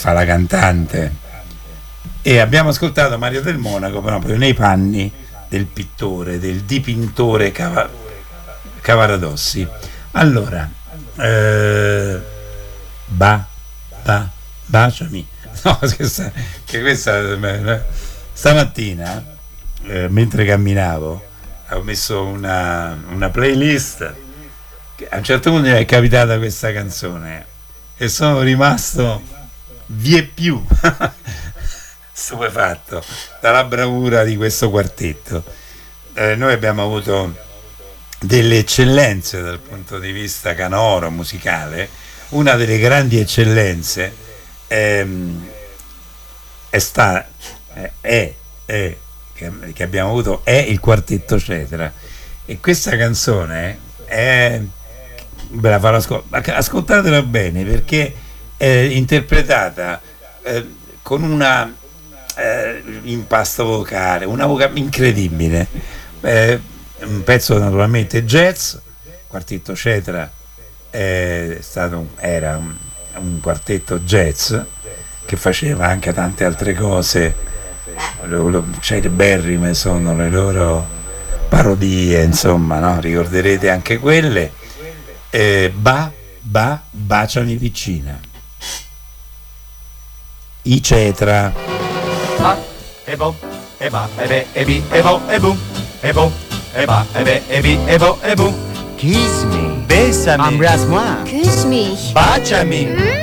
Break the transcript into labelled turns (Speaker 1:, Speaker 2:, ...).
Speaker 1: fa la cantante, e abbiamo ascoltato Mario del Monaco proprio nei panni del pittore, del dipintore Cavaradossi. Allora, baciami. No, che questa stamattina, mentre camminavo, ho messo una playlist che a un certo punto mi è capitata questa canzone e sono rimasto vieppiù stupefatto dalla bravura di questo quartetto. Noi abbiamo avuto delle eccellenze dal punto di vista canoro musicale. Una delle grandi eccellenze che abbiamo avuto è il quartetto Cetra, e questa canzone ve la farò ascoltatela bene, perché è interpretata con una impasto vocale, una vocale incredibile, un pezzo naturalmente jazz. Quartetto Cetra era un quartetto jazz che faceva anche tante altre cose, celeberrime sono le loro parodie, insomma, no? Ricorderete anche quelle. Baciami vicina, i Cetra.
Speaker 2: E bo, e ba, e be, e bi, e bo, e bum, e bo, e ba, e be, e bi, e bo, e bum.
Speaker 3: Kiss me.
Speaker 2: Bésame.
Speaker 3: Embrasse-moi.
Speaker 4: Küss mich.
Speaker 2: Baciami.